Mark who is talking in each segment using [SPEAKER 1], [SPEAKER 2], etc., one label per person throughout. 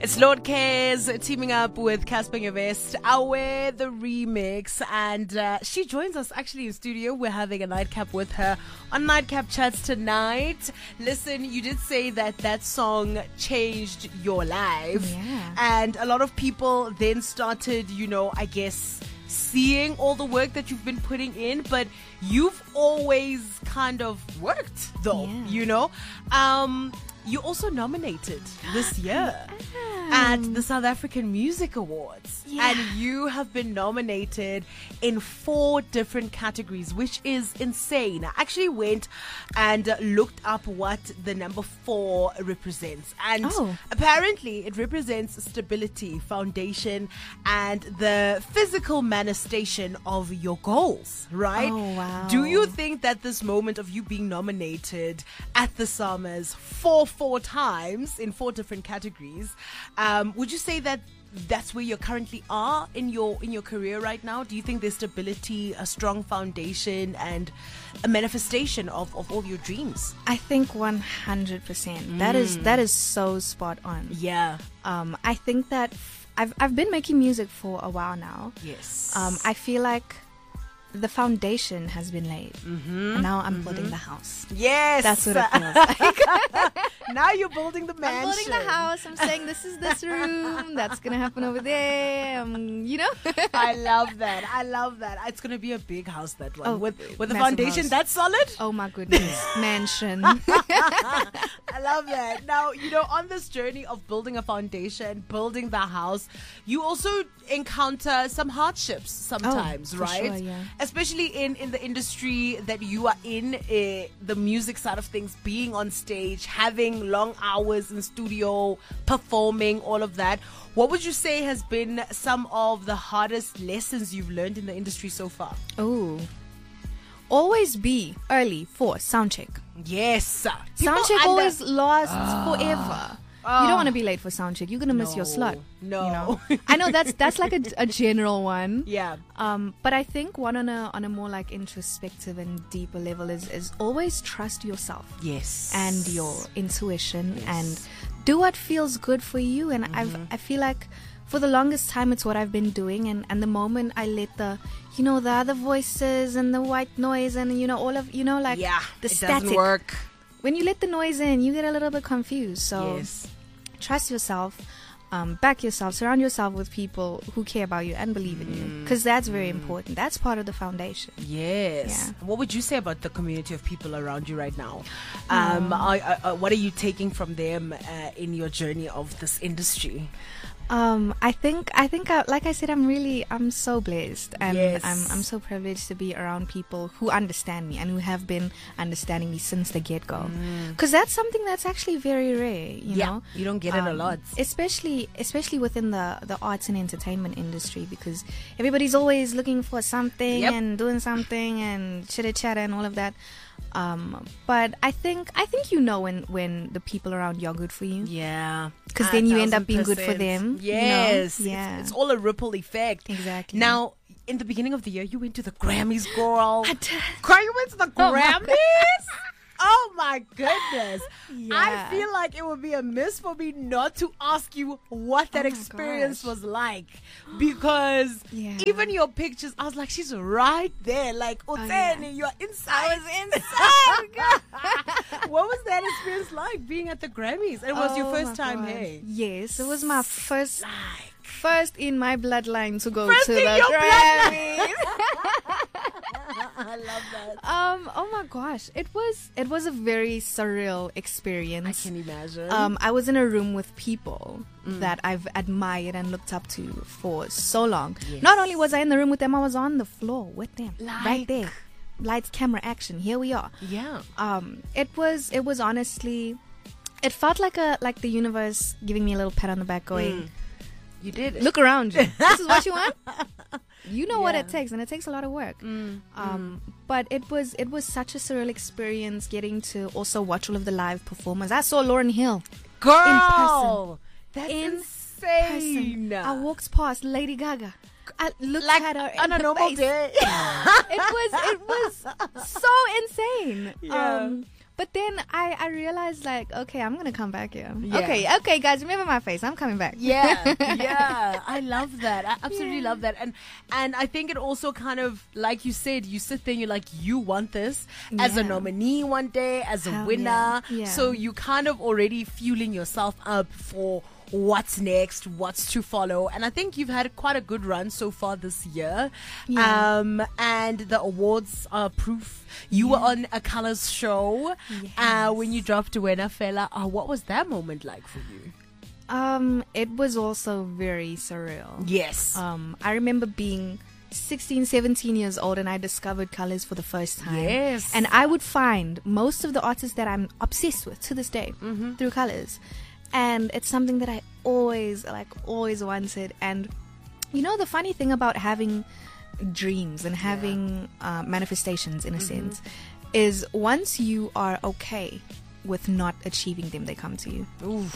[SPEAKER 1] It's Lord Cares teaming up with Casper Nyovest, Awe the remix, and she joins us actually in studio. We're having a nightcap with her on Nightcap Chats tonight. Listen, you did say that song changed your life, and a lot of people then started, I guess, seeing all the work that you've been putting in, but you've always kind of worked though, you also nominated this year at the South African Music Awards. And you have been nominated in 4 different categories, which is insane. I actually went and looked up what the number 4 represents. And apparently it represents stability, foundation, and the physical manifestation of your goals, right?
[SPEAKER 2] Oh, wow.
[SPEAKER 1] Do you think that this moment of you being nominated at the Summers 4 times in 4 different categories, would you say that that's where you currently are in your career right now? Do you think there's stability, a strong foundation, and a manifestation of all your dreams?
[SPEAKER 2] I think 100%. That is so spot on.
[SPEAKER 1] Yeah.
[SPEAKER 2] I think that I've been making music for a while now.
[SPEAKER 1] Yes.
[SPEAKER 2] I feel like the foundation has been laid, and now I'm building the house.
[SPEAKER 1] Yes,
[SPEAKER 2] that's what it feels like.
[SPEAKER 1] Now you're building the mansion.
[SPEAKER 2] I'm building the house. I'm saying this is this room. That's gonna happen over there.
[SPEAKER 1] I love that. It's gonna be a big house, that one, with the foundation
[SPEAKER 2] house.
[SPEAKER 1] That's solid.
[SPEAKER 2] Oh my goodness, mansion.
[SPEAKER 1] I love that. Now, on this journey of building a foundation, building the house, you also encounter some hardships sometimes, right?
[SPEAKER 2] Sure, yeah.
[SPEAKER 1] Especially in the industry that you are in, the music side of things, being on stage, having long hours in studio, performing, all of that. What would you say has been some of the hardest lessons you've learned in the industry so far?
[SPEAKER 2] Oh, always be early for soundcheck.
[SPEAKER 1] Yes.
[SPEAKER 2] Soundcheck always lasts forever. You don't want to be late for soundcheck. You're gonna miss your slot.
[SPEAKER 1] No,
[SPEAKER 2] I know that's like a general one.
[SPEAKER 1] Yeah.
[SPEAKER 2] But I think one on a more like introspective and deeper level is always trust yourself.
[SPEAKER 1] Yes.
[SPEAKER 2] And your intuition, and do what feels good for you. And I feel like for the longest time it's what I've been doing. And the moment I let the other voices and the white noise and all of the static
[SPEAKER 1] doesn't work.
[SPEAKER 2] When you let the noise in, you get a little bit confused. So trust yourself, back yourself, surround yourself with people who care about you and believe in you, because that's very important. That's part of the foundation.
[SPEAKER 1] Yes. Yeah. What would you say about the community of people around you right now? What are you taking from them in your journey of this industry?
[SPEAKER 2] I think like I said, I'm so blessed, and I'm so privileged to be around people who understand me and who have been understanding me since the get-go, because that's something that's actually very rare, you know.
[SPEAKER 1] You don't get it a lot,
[SPEAKER 2] especially within the arts and entertainment industry, because everybody's always looking for something and doing something and chitter-chatter and all of that. But I think when the people around you are good for you.
[SPEAKER 1] Yeah.
[SPEAKER 2] Because then you end up being good for them.
[SPEAKER 1] Yes.
[SPEAKER 2] Yeah.
[SPEAKER 1] It's all a ripple effect.
[SPEAKER 2] Exactly.
[SPEAKER 1] Now, in the beginning of the year, you went to the Grammys, girl. You went to the
[SPEAKER 2] Oh,
[SPEAKER 1] Grammys? Oh my goodness.
[SPEAKER 2] Yeah.
[SPEAKER 1] I feel like it would be a miss for me not to ask you what that experience was like. Because even your pictures, I was like, she's right there. Like, you're inside.
[SPEAKER 2] I was inside.
[SPEAKER 1] What was that experience like, being at the Grammys? It was your first time, hey?
[SPEAKER 2] Yes, it was my first in my bloodline to go
[SPEAKER 1] first
[SPEAKER 2] to the Grammys.
[SPEAKER 1] I love that.
[SPEAKER 2] Oh my gosh, it was a very surreal experience.
[SPEAKER 1] I can imagine.
[SPEAKER 2] I was in a room with people that I've admired and looked up to for so long.
[SPEAKER 1] Yes.
[SPEAKER 2] Not only was I in the room with them, I was on the floor with them, right there. Lights, camera, action. Here we are.
[SPEAKER 1] Yeah.
[SPEAKER 2] It was honestly, it felt like the universe giving me a little pat on the back, going,
[SPEAKER 1] "You did it.
[SPEAKER 2] Look around you. This is what you want." You know what it takes, and it takes a lot of work. But it was such a surreal experience getting to also watch all of the live performers. I saw Lauryn Hill,
[SPEAKER 1] girl.
[SPEAKER 2] That's
[SPEAKER 1] insane.
[SPEAKER 2] I walked past Lady Gaga. I looked at her
[SPEAKER 1] on a normal day.
[SPEAKER 2] It was so insane.
[SPEAKER 1] Yeah.
[SPEAKER 2] But then I realized, like, okay, I'm going to come back here.
[SPEAKER 1] Yeah.
[SPEAKER 2] Okay, guys, remember my face. I'm coming back.
[SPEAKER 1] Yeah, yeah. I love that. I absolutely love that. And I think it also kind of, like you said, you sit there and you're like, you want this as a nominee one day, as a winner.
[SPEAKER 2] Yeah.
[SPEAKER 1] So you kind of already fueling yourself up for what's next, what's to follow. And I think you've had quite a good run so far this year.
[SPEAKER 2] Yeah.
[SPEAKER 1] And the awards are proof. You were on a Colors show when you dropped Wena Fela. What was that moment like for you?
[SPEAKER 2] It was also very surreal.
[SPEAKER 1] Yes.
[SPEAKER 2] I remember being 16, 17 years old and I discovered Colors for the first time.
[SPEAKER 1] Yes.
[SPEAKER 2] And I would find most of the artists that I'm obsessed with to this day through Colors. And it's something that I always wanted. And you know, the funny thing about having dreams and having manifestations in a sense is once you are okay with not achieving them, they come to you.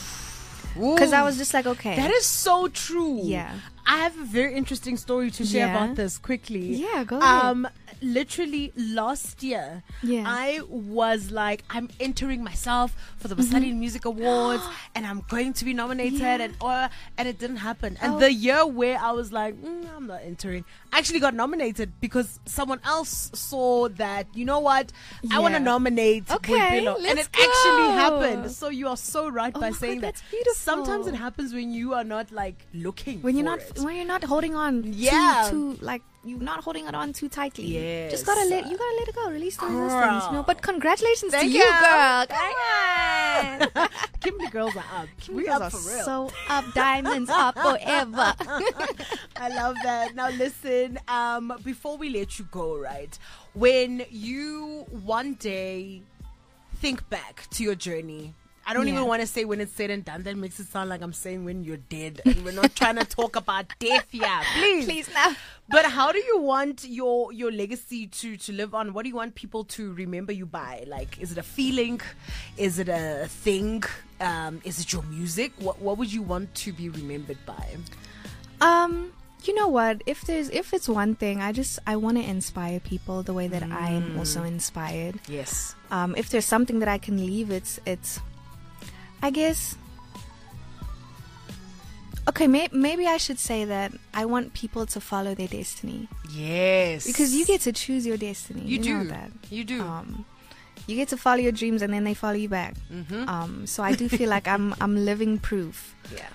[SPEAKER 2] Because I was just like, okay.
[SPEAKER 1] That is so true.
[SPEAKER 2] Yeah.
[SPEAKER 1] I have a very interesting story to share about this quickly.
[SPEAKER 2] Yeah, go ahead.
[SPEAKER 1] Literally last year,
[SPEAKER 2] Yeah.
[SPEAKER 1] I was like, I'm entering myself for the Basadi Music Awards and I'm going to be nominated and it didn't happen. And the year where I was like, I'm not entering, I actually got nominated because someone else saw that, you know what, I want to nominate
[SPEAKER 2] Okay,
[SPEAKER 1] Boipelo. And
[SPEAKER 2] let's
[SPEAKER 1] it actually
[SPEAKER 2] go.
[SPEAKER 1] happened. So you are so right by
[SPEAKER 2] my
[SPEAKER 1] saying
[SPEAKER 2] God,
[SPEAKER 1] that.
[SPEAKER 2] that's beautiful.
[SPEAKER 1] Sometimes it happens when you are not like looking
[SPEAKER 2] When you're
[SPEAKER 1] for
[SPEAKER 2] not
[SPEAKER 1] it.
[SPEAKER 2] when you're not holding on
[SPEAKER 1] Yeah.
[SPEAKER 2] too like you're not holding it on too tightly.
[SPEAKER 1] Yes.
[SPEAKER 2] Just gotta let it go. Release the resistance.
[SPEAKER 1] Girl.
[SPEAKER 2] You know. But congratulations
[SPEAKER 1] Thank
[SPEAKER 2] to you,
[SPEAKER 1] you.
[SPEAKER 2] girl.
[SPEAKER 1] Come on. Kimberly girls are up. We
[SPEAKER 2] Girls
[SPEAKER 1] up
[SPEAKER 2] are
[SPEAKER 1] for real.
[SPEAKER 2] So up, diamonds up forever.
[SPEAKER 1] I love that. Now listen, before we let you go, right? When you one day think back to your journey, I don't even want to say when it's said and done. That makes it sound like I'm saying when you're dead. And we're not trying to talk about death here.
[SPEAKER 2] Please now.
[SPEAKER 1] But how do you want your legacy to live on? What do you want people to remember you by? Like, is it a feeling? Is it a thing? Is it your music? What would you want to be remembered by?
[SPEAKER 2] You know what? If it's one thing, I want to inspire people the way that I am also inspired.
[SPEAKER 1] Yes.
[SPEAKER 2] If there's something that I can leave, it's I guess. Okay, maybe I should say that I want people to follow their destiny.
[SPEAKER 1] Yes.
[SPEAKER 2] Because you get to choose your destiny.
[SPEAKER 1] You do.
[SPEAKER 2] know that.
[SPEAKER 1] You do.
[SPEAKER 2] You get to follow your dreams and then they follow you back. So I do feel like I'm living proof.
[SPEAKER 1] Yeah.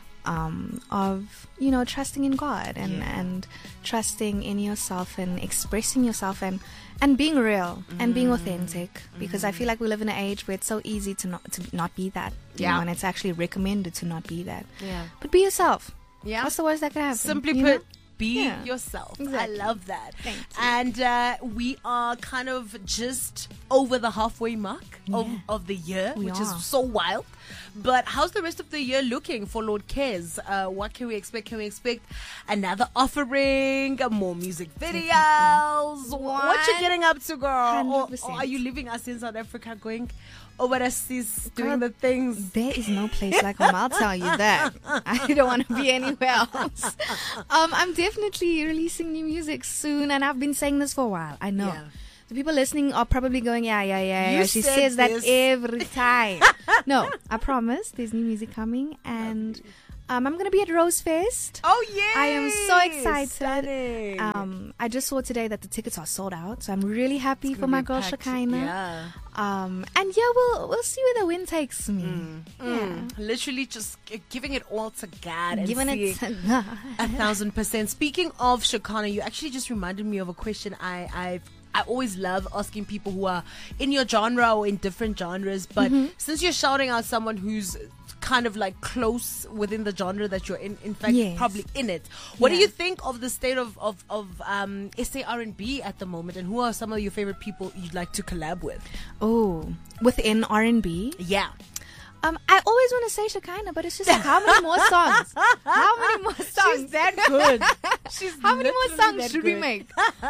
[SPEAKER 2] Of trusting in God and trusting in yourself and expressing yourself and being real and being authentic, because I feel like we live in an age where it's so easy to not be that, you know, and it's actually recommended to not be that.
[SPEAKER 1] Yeah.
[SPEAKER 2] But be yourself.
[SPEAKER 1] Yeah.
[SPEAKER 2] What's the worst that could happen?
[SPEAKER 1] Simply
[SPEAKER 2] you
[SPEAKER 1] put,
[SPEAKER 2] know?
[SPEAKER 1] be
[SPEAKER 2] Yeah.
[SPEAKER 1] yourself.
[SPEAKER 2] Exactly.
[SPEAKER 1] I love that.
[SPEAKER 2] Thank you.
[SPEAKER 1] And we are kind of just over the halfway mark of the year,
[SPEAKER 2] We
[SPEAKER 1] which
[SPEAKER 2] are.
[SPEAKER 1] is so wild. But how's the rest of the year looking for Lord Cares? What can we expect? Can we expect another offering, more music videos? What you getting up to, girl? Or
[SPEAKER 2] 100%.
[SPEAKER 1] are you leaving us in South Africa going overseas doing
[SPEAKER 2] Girl,
[SPEAKER 1] the things?
[SPEAKER 2] There is no place like home, I'll tell you that. I don't want to be anywhere else. I'm definitely releasing new music soon, and I've been saying this for a while. I know.
[SPEAKER 1] Yeah.
[SPEAKER 2] The people listening are probably going, yeah.
[SPEAKER 1] You
[SPEAKER 2] She
[SPEAKER 1] said
[SPEAKER 2] says that
[SPEAKER 1] this.
[SPEAKER 2] every time. No, I promise. There's new music coming, and I'm going to be at Rose Fest.
[SPEAKER 1] Oh, yeah.
[SPEAKER 2] I am so excited.
[SPEAKER 1] Stunning.
[SPEAKER 2] I just saw today that the tickets are sold out, so I'm really happy
[SPEAKER 1] It's
[SPEAKER 2] for
[SPEAKER 1] gonna
[SPEAKER 2] my
[SPEAKER 1] be
[SPEAKER 2] girl
[SPEAKER 1] packed.
[SPEAKER 2] Shekinah.
[SPEAKER 1] Yeah.
[SPEAKER 2] And yeah, we'll see where the wind takes me. Yeah.
[SPEAKER 1] Literally just giving it all to God and
[SPEAKER 2] Giving
[SPEAKER 1] seeing
[SPEAKER 2] it to God.
[SPEAKER 1] 1,000%. Speaking of Shekinah, you actually just reminded me of a question I always love asking people who are in your genre or in different genres. But since you're shouting out someone who's kind of like close within the genre that you're in fact,
[SPEAKER 2] Yes.
[SPEAKER 1] probably in it. What do
[SPEAKER 2] Yeah.
[SPEAKER 1] you think of the state of SA R&B at the moment? And who are some of your favorite people you'd like to collab with?
[SPEAKER 2] Oh, within R&B?
[SPEAKER 1] Yeah.
[SPEAKER 2] I always want to say Shekinah, but it's just like, how many more songs? How many more songs?
[SPEAKER 1] She's that good. She's
[SPEAKER 2] How many more
[SPEAKER 1] literally
[SPEAKER 2] songs
[SPEAKER 1] that
[SPEAKER 2] should we
[SPEAKER 1] good.
[SPEAKER 2] make?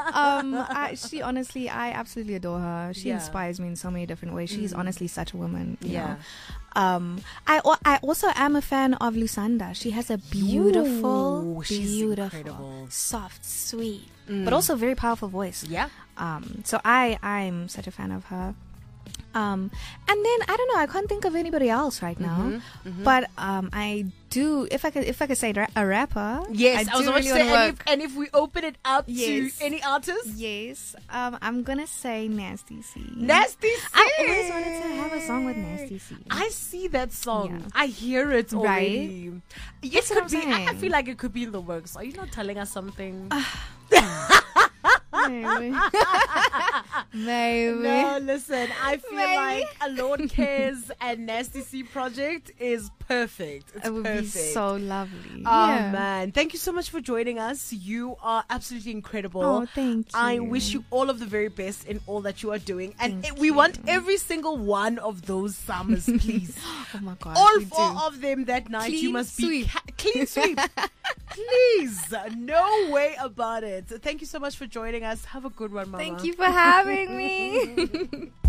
[SPEAKER 2] She honestly, I absolutely adore her. She
[SPEAKER 1] Yeah.
[SPEAKER 2] inspires me in so many different ways. She's honestly such a woman. You
[SPEAKER 1] Yeah.
[SPEAKER 2] know? I also am a fan of Lusanda. She has a beautiful,
[SPEAKER 1] Ooh, she's
[SPEAKER 2] beautiful,
[SPEAKER 1] incredible.
[SPEAKER 2] soft, sweet, but also very powerful voice.
[SPEAKER 1] Yeah.
[SPEAKER 2] So I'm such a fan of her. And then I don't know. I can't think of anybody else right now. But I do. If I could say a rapper.
[SPEAKER 1] Yes, I was about
[SPEAKER 2] really
[SPEAKER 1] to say.
[SPEAKER 2] wanna work.
[SPEAKER 1] And if we open it up
[SPEAKER 2] Yes.
[SPEAKER 1] to any artist,
[SPEAKER 2] Yes. I'm gonna say Nasty C.
[SPEAKER 1] Nasty C.
[SPEAKER 2] I always wanted to have a song with Nasty C.
[SPEAKER 1] I see that song.
[SPEAKER 2] Yeah.
[SPEAKER 1] I hear it already. It
[SPEAKER 2] That's what
[SPEAKER 1] could
[SPEAKER 2] I'm
[SPEAKER 1] be. I
[SPEAKER 2] saying.
[SPEAKER 1] feel like it could be in the works. Are you not telling us something?
[SPEAKER 2] Maybe. Maybe.
[SPEAKER 1] No, listen. I feel
[SPEAKER 2] Maybe.
[SPEAKER 1] like a Lord Cares and Nasty C project is perfect. It's
[SPEAKER 2] It would
[SPEAKER 1] perfect.
[SPEAKER 2] be so lovely.
[SPEAKER 1] Oh
[SPEAKER 2] Yeah.
[SPEAKER 1] man, thank you so much for joining us. You are absolutely incredible.
[SPEAKER 2] Oh, thank you.
[SPEAKER 1] I wish you all of the very best in all that you are doing. And
[SPEAKER 2] Thank
[SPEAKER 1] we
[SPEAKER 2] you.
[SPEAKER 1] want every single one of those summers, please.
[SPEAKER 2] Oh my God.
[SPEAKER 1] all
[SPEAKER 2] we
[SPEAKER 1] four
[SPEAKER 2] do.
[SPEAKER 1] of them that night. You
[SPEAKER 2] Clean
[SPEAKER 1] must
[SPEAKER 2] sweep.
[SPEAKER 1] be clean sweep. Please. No way about it. Thank you so much for joining us. Have a good one, Mama.
[SPEAKER 2] Thank you for having me.